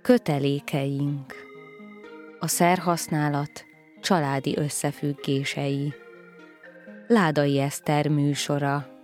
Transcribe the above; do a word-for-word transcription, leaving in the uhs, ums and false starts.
Kötelékeink. A szerhasználat családi összefüggései. Ládai Eszter műsora.